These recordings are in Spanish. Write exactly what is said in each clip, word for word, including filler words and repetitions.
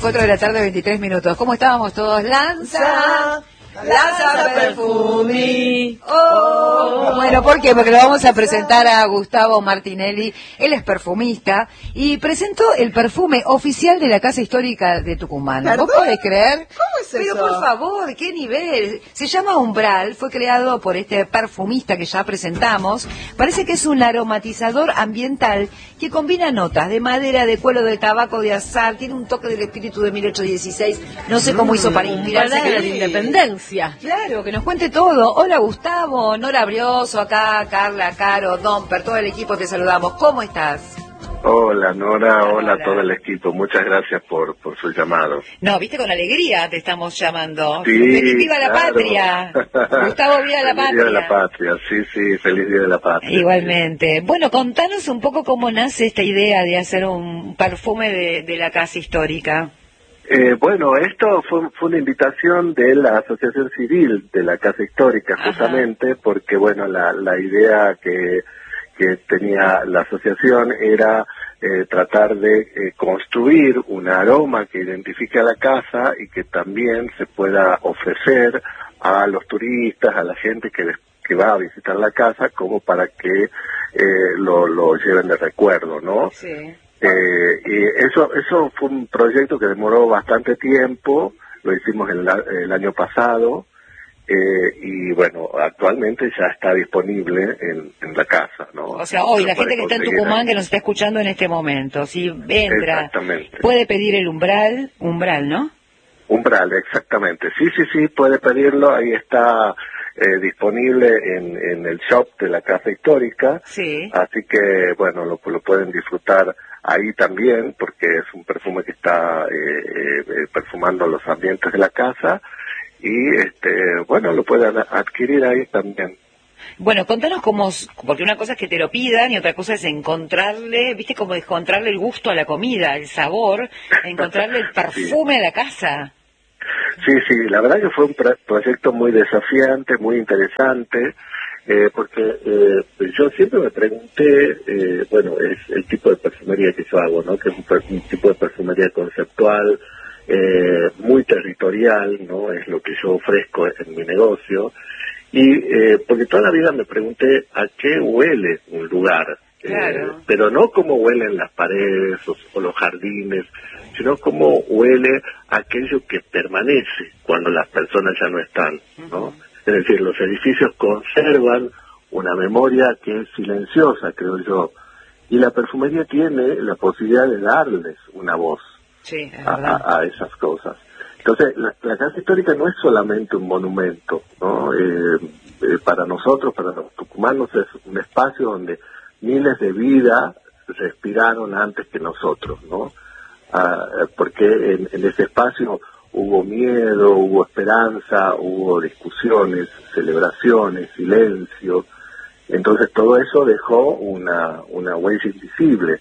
cuatro de la tarde, veintitrés minutos. ¿Cómo estábamos todos? ¡Lanza! ¡Lanza Perfumi! Oh. Bueno, ¿por qué? Porque lo vamos a presentar a Gustavo Martinelli. Él es perfumista y presentó el perfume oficial de la Casa Histórica de Tucumán. ¿Vos podés creer? ¿Cómo es Pero eso? por favor, ¿qué nivel? Se llama Umbral, fue creado por este perfumista que ya presentamos. Parece que es un aromatizador ambiental que combina notas de madera, de cuero, de tabaco, de azar, tiene un toque del espíritu de mil ochocientos dieciséis. No sé cómo hizo para inspirarse. de la independencia. Claro, que nos cuente todo. Hola Gustavo, Nora Brioso, acá, Carla, Caro, Domper, todo el equipo te saludamos. ¿Cómo estás? Hola Nora, hola, Hola. a todo el equipo. Muchas gracias por, por su llamado. No, viste, con alegría te estamos llamando. Sí, Feliz ¡Viva la claro. patria! Gustavo, viva la Feliz patria. Día de la Patria, sí, sí, feliz Día de la Patria. Igualmente. Bueno, contanos un poco cómo nace esta idea de hacer un perfume de, de la Casa Histórica. Eh, bueno, esto fue, fue una invitación de la Asociación Civil de la Casa Histórica, Ajá. justamente porque, bueno, la, la idea que, que tenía la asociación era eh, tratar de eh, construir un aroma que identifique a la casa y que también se pueda ofrecer a los turistas, a la gente que, que va a visitar la casa, como para que eh, lo, lo lleven de recuerdo, ¿no? Sí. Eh, y eso eso fue un proyecto que demoró bastante tiempo, lo hicimos el, el año pasado, eh, y bueno, actualmente ya está disponible en, en la casa, ¿no? O sea, hoy Lo la gente puede que está en conseguir Tucumán, ahí. que nos está escuchando en este momento, si entra, Exactamente. puede pedir el umbral, umbral, ¿no? Umbral, exactamente. Sí, sí, sí, puede pedirlo, ahí está eh, disponible en, en el shop de la Casa Histórica, Sí. así que, bueno, lo, lo pueden disfrutar ahí también, porque es un perfume que está eh, eh, perfumando los ambientes de la casa, y, este bueno, lo pueden adquirir ahí también. Bueno, contanos cómo, porque una cosa es que te lo pidan y otra cosa es encontrarle, viste, como encontrarle el gusto a la comida, el sabor, encontrarle el perfume a la casa. Sí, sí, la verdad que fue un pro- proyecto muy desafiante, muy interesante, eh, porque eh, yo siempre me pregunté, eh, bueno, es el tipo de perfumería que yo hago, ¿no? Que es un, per- un tipo de perfumería conceptual, eh, muy territorial, ¿no? Es lo que yo ofrezco en mi negocio. Y eh, porque toda la vida me pregunté a qué huele un lugar, Claro. eh, pero no cómo huelen las paredes o, o los jardines, sino cómo huele aquello que permanece cuando las personas ya no están, ¿no? Uh-huh. Es decir, los edificios conservan una memoria que es silenciosa, creo yo, y la perfumería tiene la posibilidad de darles una voz sí, es a, a, a esas cosas. Entonces, la, la Casa Histórica no es solamente un monumento, ¿no? Eh, eh, para nosotros, para los tucumanos, es un espacio donde miles de vidas respiraron antes que nosotros, ¿no? Ah, porque en, en ese espacio hubo miedo, hubo esperanza, hubo discusiones, celebraciones, silencio. Entonces, todo eso dejó una, una huella invisible.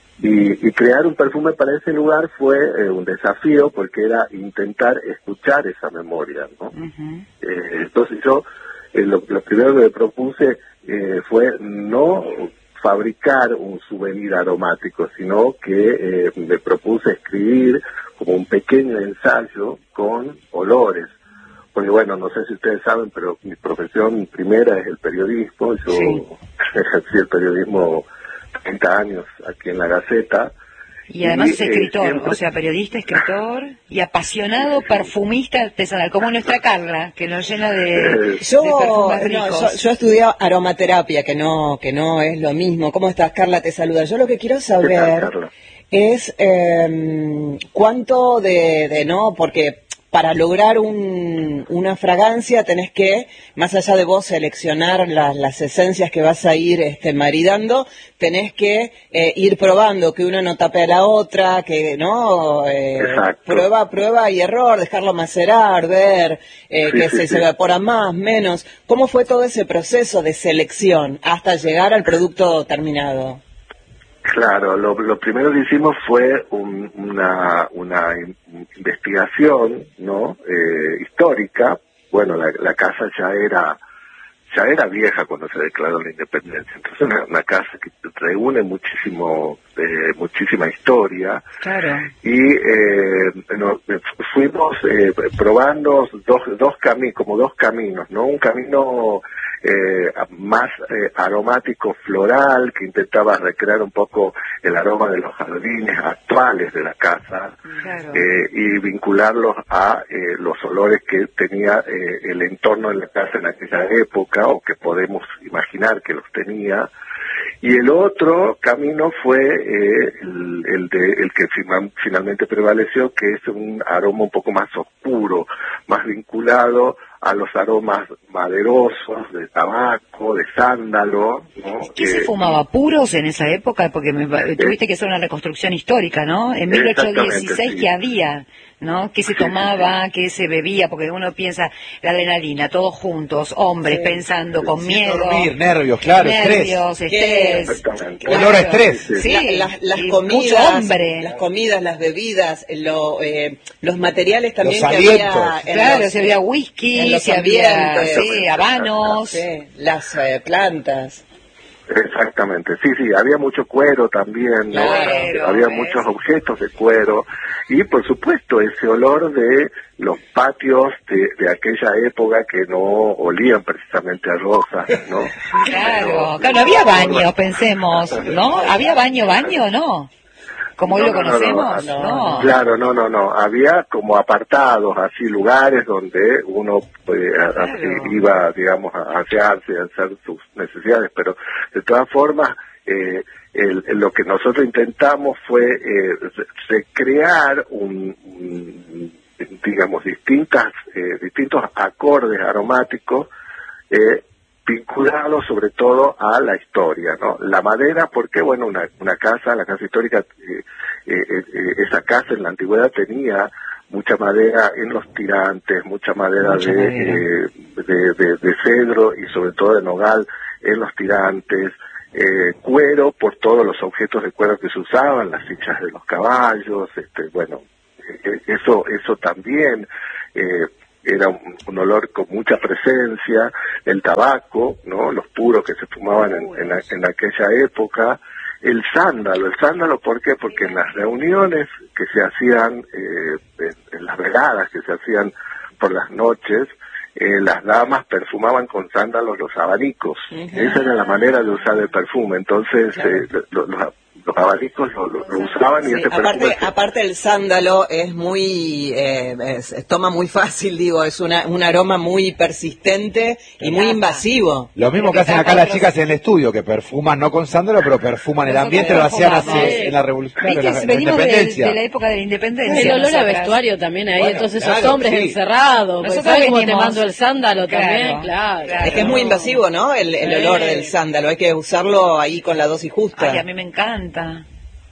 Y, y crear un perfume para ese lugar fue eh, un desafío porque era intentar escuchar esa memoria, ¿no? Uh-huh. Eh, entonces yo, eh, lo, lo primero que me propuse eh, fue no fabricar un souvenir aromático, sino que eh, me propuse escribir como un pequeño ensayo con olores. Porque bueno, no sé si ustedes saben, pero mi profesión primera es el periodismo. Yo sí. ejercí el periodismo treinta años aquí en la Gaceta. Y además y, es escritor, eh, siempre... o sea, periodista, escritor y apasionado sí, sí. perfumista artesanal, como nuestra Carla, que nos llena de, yo, de perfumes ricos. No, yo, yo estudié aromaterapia, que no, que no es lo mismo. ¿Cómo estás, Carla? Te saluda. Yo lo que quiero saber ¿Qué tal, Carla? es eh, cuánto de, de, no, porque para lograr un, una fragancia tenés que, más allá de vos seleccionar la, las esencias que vas a ir este, maridando, tenés que eh, ir probando que una no tape a la otra, que no eh, prueba, prueba y error, dejarlo macerar, ver eh, sí, que sí, se, sí. se evapora más, menos. ¿Cómo fue todo ese proceso de selección hasta llegar al producto terminado? Claro, lo, lo primero que hicimos fue un, una, una investigación, ¿no? Eh, histórica. Bueno, la, la casa ya era ya era vieja cuando se declaró la independencia, entonces una, una casa que reúne muchísimo, eh, muchísima historia. Claro. Y eh, nos, fuimos eh, probando dos, dos caminos, como dos caminos, ¿no? Un camino eh, más eh, aromático floral, que intentaba recrear un poco el aroma de los jardines actuales de la casa, Claro. eh, y vincularlos a eh, los olores que tenía eh, el entorno de la casa en aquella época, o que podemos imaginar que los tenía. Y el otro camino fue eh, el, el, de, el que fina, finalmente prevaleció, que es un aroma un poco más oscuro, más vinculado a los aromas maderosos, de tabaco, de sándalo, ¿no? ¿Qué se Eh, fumaba? ¿Puros en esa época? Porque me, tuviste que hacer una reconstrucción histórica, ¿no? En mil ochocientos dieciséis, sí. ¿qué había? ¿No? ¿Qué se tomaba? ¿Qué se bebía? Porque uno piensa, la adrenalina, todos juntos, hombres Sí. pensando con Sin miedo. dormir, nervios, claro, nervios, estrés. Exactamente. Claro. Olor a estrés. Sí, La- las, las y comidas, mucho hombre. las comidas, las bebidas, lo, eh, los materiales también Los que alientos. había en Claro, los, si había en whisky, los si había, ambientes. sí, habanos. sí, las eh, plantas. Exactamente, sí, sí, había mucho cuero también, ¿no? Claro, Había ¿ves? muchos objetos de cuero, y por supuesto ese olor de los patios de, de aquella época que no olían precisamente a rosas, ¿no? Claro, Pero- claro, había baño, pensemos, ¿no? ¿Había baño, baño, no? Como hoy No, lo no, no, conocemos, no, no. Claro, no, no, no. Había como apartados, así lugares donde uno eh, a- a- Claro. iba, digamos, a asearse, a hacer sus necesidades, pero de todas formas, eh, el- el- lo que nosotros intentamos fue eh, re- recrear un, un, digamos, distintas, eh, distintos acordes aromáticos, eh, vinculado sobre todo a la historia, ¿no? La madera, porque bueno, una, una casa, la casa histórica, eh, eh, eh, esa casa en la antigüedad tenía mucha madera en los tirantes, mucha madera, Mucha de, madera. eh, de, de, de cedro y sobre todo de nogal en los tirantes, eh, cuero por todos los objetos de cuero que se usaban, las fichas de los caballos, este, bueno, eh, eso, eso también, eh, era un, un olor con mucha presencia, el tabaco, ¿no? Los puros que se fumaban en, en, en aquella época, el sándalo, el sándalo, ¿por qué? Porque en las reuniones que se hacían, eh, en, en las veladas que se hacían por las noches, eh, las damas perfumaban con sándalos los abanicos. Ujú. Esa era la manera de usar el perfume, entonces eh, lo- los, los abanicos lo, lo- lo usaban y Sí, ese perfume... aparte, se- aparte el sándalo es muy, eh, es- toma muy fácil, digo, es una, un aroma muy persistente y muy invasivo. Lo mismo que hacen acá las chicas en el estudio, que perfuman no con sándalo, pero perfuman el Nosotros ambiente, lo hacían así perfumamos. en la revolución, ¿Viste? en la, en la Venimos de, independencia. de la época de la independencia. El olor a nosotras. vestuario también ahí, Bueno, entonces claro, esos hombres sí. encerrados, pues, Nosotros ¿sabes cómo te venimos- mando el sándalo Claro, también? Claro. claro. Es que es muy invasivo, ¿no? El, el Sí. olor del sándalo, hay que usarlo ahí con la dosis justa. Ay, a mí me encanta.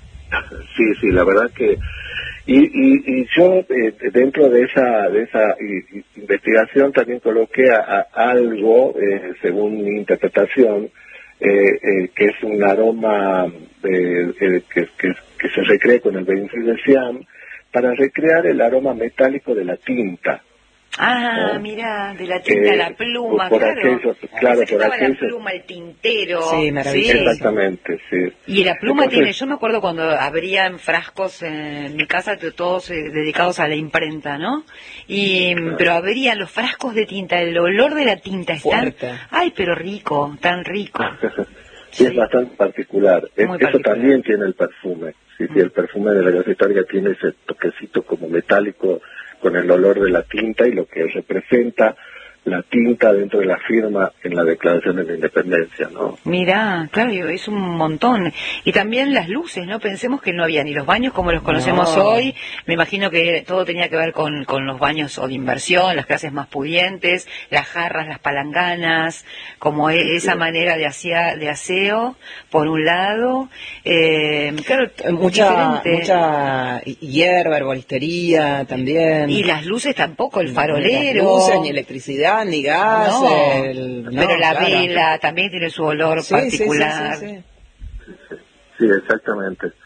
Sí, sí, la verdad que y y, y yo eh, dentro de esa de esa i- i- investigación también coloqué a, a algo eh, según mi interpretación eh, eh, que es un aroma eh, eh, que, que, que se recrea con el benzoil de Siam para recrear el aroma metálico de la tinta. Ah, ¿no? mira, de la tinta, Eh, la pluma, por claro. aquellos- claro, Pensé que por estaba la aquellos- pluma, el tintero. Sí, maravilloso. Exactamente, sí. Y la pluma Entonces- tiene, yo me acuerdo cuando abrían frascos en mi casa, to- todos eh, dedicados a la imprenta, ¿no? Y pero abrían los frascos de tinta, el olor de la tinta es tan, Fuerte. ay, pero rico, tan rico. Sí, Sí. es bastante particular. Es- Muy eso particular. también tiene el perfume. Sí, sí, el perfume de la casa histórica tiene ese toquecito como metálico con el olor de la tinta y lo que representa la tinta dentro de la firma en la Declaración de la Independencia, ¿no? Mirá, claro, es un montón. Y también las luces, ¿no? Pensemos que no había ni los baños como los conocemos No. hoy. Me imagino que todo tenía que ver con, con los baños o de inversión, las clases más pudientes, las jarras, las palanganas, como e- esa manera de, hacia, de aseo, por un lado. Eh, claro, Mucha, diferente. mucha hierba, herboristería también. Y las luces tampoco, el farolero. Ni luces, ni electricidad, ni gas. No, el- no, pero la claro. vela también tiene su olor Sí, sí, sí, particular. sí, sí. Sí, exactamente.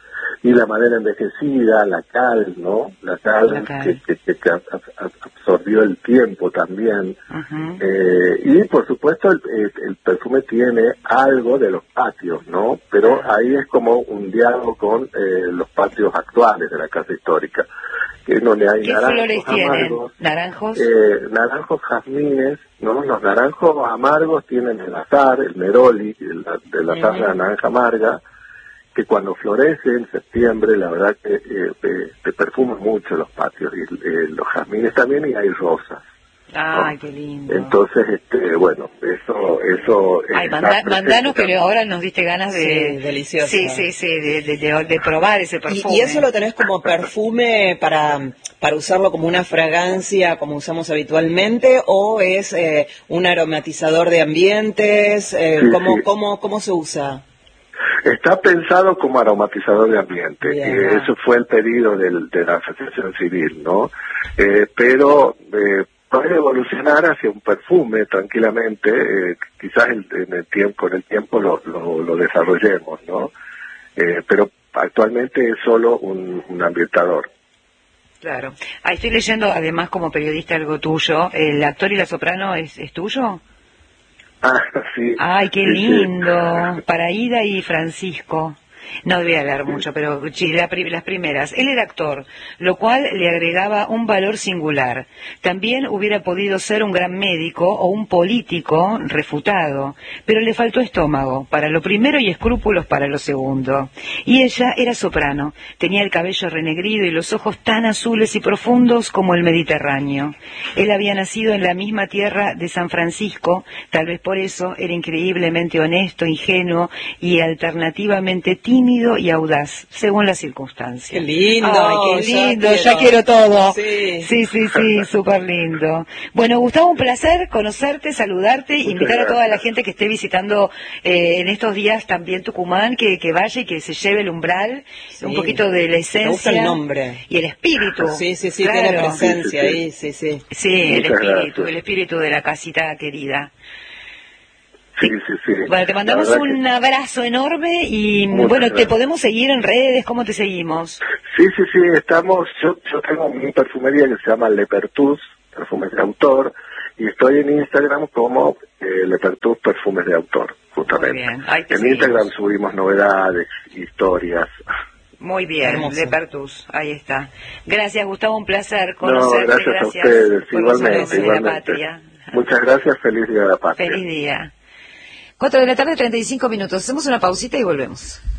y la madera envejecida, la cal, ¿no? La cal, La cal. Que, que, que, que ab- ab- absorbió el tiempo también. Ujú. Eh, y por supuesto el, el- el perfume tiene algo de los patios, ¿no? Pero ahí es como un diálogo con eh, los patios actuales de la casa histórica, que es donde hay ¿Qué naranjos flores tienen? amargos, ¿Naranjos? eh, naranjos jazmines, ¿no? Los naranjos amargos tienen el azar, el meroli, el, el azar de la naranja amarga, que cuando florece en septiembre, la verdad que eh, te, te perfuma mucho los patios, y eh, los jazmines también, y hay rosas. Ay, ¿no? qué lindo. Entonces, este, bueno, eso, eso. eh, Ay, está manda- presente mandanos que también. ahora nos diste ganas de... Sí, delicioso. Sí, sí, sí, de, de, de- de probar ese Y, perfume. y eso lo tenés como perfume para, para usarlo como una fragancia, como usamos habitualmente, o es eh, un aromatizador de ambientes, eh, Sí, ¿cómo, sí. cómo, ¿cómo se usa? Está pensado como aromatizador de ambiente. Bien. Eh, eso fue el pedido del, de la Asociación Civil, ¿no? Eh, pero eh, puede evolucionar hacia un perfume tranquilamente. Eh, quizás el- en el tiempo, con el tiempo lo, lo, lo desarrollemos, ¿no? Eh, pero actualmente es solo un, un ambientador. Claro. Ahí estoy leyendo, además, como periodista, algo tuyo. ¿El actor y la soprano es, es tuyo? Ah, sí. Ay, qué Sí, sí. lindo. Para Ida y Francisco. No voy a hablar mucho, pero sí, la pri- las primeras. Él era actor, lo cual le agregaba un valor singular. También hubiera podido ser un gran médico o un político refutado, pero le faltó estómago para lo primero y escrúpulos para lo segundo. Y ella era soprano, tenía el cabello renegrido y los ojos tan azules y profundos como el Mediterráneo. Él había nacido en la misma tierra de San Francisco, tal vez por eso era increíblemente honesto, ingenuo y alternativamente tímido y audaz, según las circunstancias. Qué lindo, Ay, qué ya lindo, quiero. ya quiero todo. Sí. sí, sí, sí, súper lindo. Bueno, Gustavo, un placer conocerte, saludarte, Muchas invitar a toda la gracias. gente que esté visitando eh, en estos días también Tucumán, que, que vaya y que se lleve el umbral, Sí. un poquito de la esencia. Me gusta el nombre. Y el espíritu. Sí, sí, sí, Claro. tiene presencia Sí, sí, sí. ahí, sí, sí. Sí, el Muchas espíritu, gracias. el espíritu de la casita querida. Sí, sí, sí. Bueno, te mandamos La verdad un que- abrazo enorme y Muchas bueno, te gracias. podemos seguir en redes, ¿cómo te seguimos? Sí, sí, sí, estamos, yo, yo tengo mi perfumería que se llama Lepertus, perfumes de autor, y estoy en Instagram como eh, Lepertus Perfumes de Autor, justamente. Muy bien, ahí te En seguimos. Instagram subimos novedades, historias. Muy bien, Hermoso. Lepertus, ahí está. Gracias, Gustavo, un placer No, conocerte. gracias, a ustedes, por los igualmente, honores de la igualmente. patria. Muchas gracias, feliz Día de la Patria. Feliz día. Cuatro de la tarde, treinta y cinco minutos. Hacemos una pausita y volvemos.